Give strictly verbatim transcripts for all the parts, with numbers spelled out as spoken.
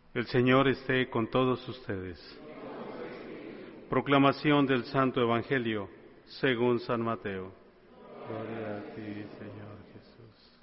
El Señor esté con todos ustedes. Proclamación del Santo Evangelio según San Mateo. Gloria a ti, Señor Jesús.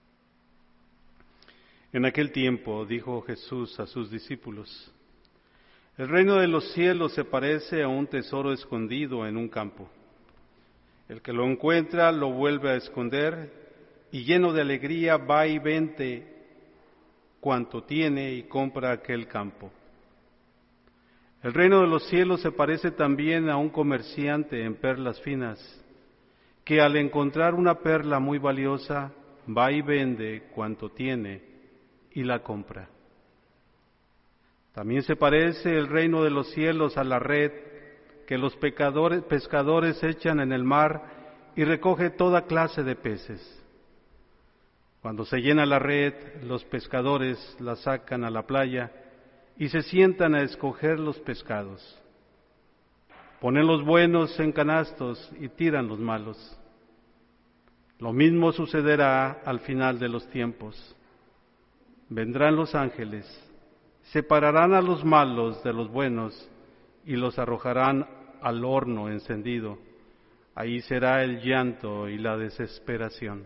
En aquel tiempo dijo Jesús a sus discípulos: el reino de los cielos se parece a un tesoro escondido en un campo. El que lo encuentra lo vuelve a esconder y lleno de alegría va y vende cuanto tiene y compra aquel campo. El reino de los cielos se parece también a un comerciante en perlas finas, que al encontrar una perla muy valiosa, va y vende cuanto tiene y la compra. También se parece el reino de los cielos a la red que los pecadores, pescadores echan en el mar y recoge toda clase de peces. Cuando se llena la red, los pescadores la sacan a la playa y se sientan a escoger los pescados. Ponen los buenos en canastos y tiran los malos. Lo mismo sucederá al final de los tiempos. Vendrán los ángeles, separarán a los malos de los buenos y los arrojarán al horno encendido. Ahí será el llanto y la desesperación.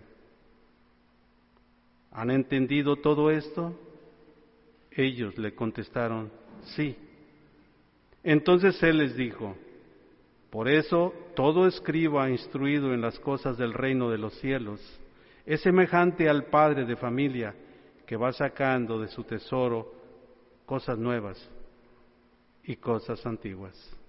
¿Han entendido todo esto? Ellos le contestaron: sí. Entonces él les dijo: por eso todo escriba instruido en las cosas del reino de los cielos es semejante al padre de familia que va sacando de su tesoro cosas nuevas y cosas antiguas.